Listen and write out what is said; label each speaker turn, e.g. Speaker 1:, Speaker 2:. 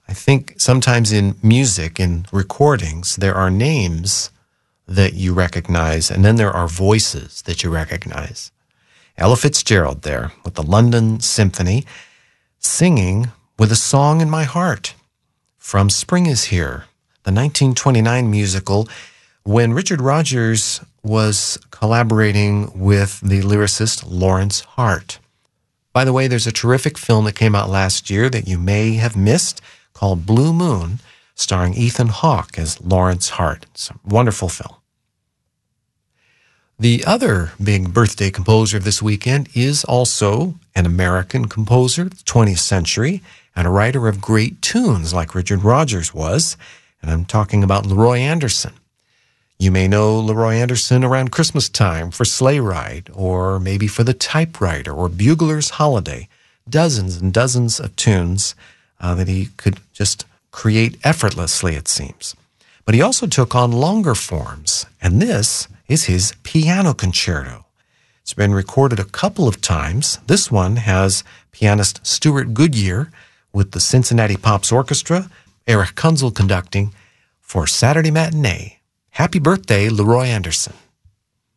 Speaker 1: I think sometimes in music, in recordings, there are names that you recognize, and then there are voices that you recognize. Ella Fitzgerald there with the London Symphony, singing With a Song in My Heart from Spring is Here, the 1929 musical, when Richard Rodgers was collaborating with the lyricist Lawrence Hart. By the way, there's a terrific film that came out last year that you may have missed called Blue Moon, starring Ethan Hawke as Lawrence Hart. It's a wonderful film. The other big birthday composer of this weekend is also an American composer, 20th century, and a writer of great tunes like Richard Rodgers was, and I'm talking about Leroy Anderson. You may know Leroy Anderson around Christmas time for Sleigh Ride, or maybe for The Typewriter, or Bugler's Holiday. Dozens and dozens of tunes that he could just create effortlessly, it seems. But he also took on longer forms, and this is his piano concerto. It's been recorded a couple of times. This one has pianist Stuart Goodyear with the Cincinnati Pops Orchestra, Eric Kunzel conducting, for Saturday Matinee. Happy birthday, Leroy Anderson.